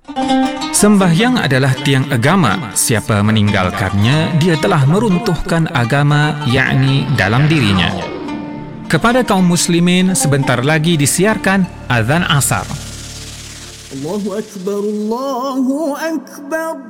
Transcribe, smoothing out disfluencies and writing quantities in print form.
Sembahyang adalah tiang agama. Siapa meninggalkannya, dia telah meruntuhkan agama, yakni dalam dirinya. Kepada kaum muslimin, sebentar lagi disiarkan azan asar. Allahu Akbar, Allahu Akbar.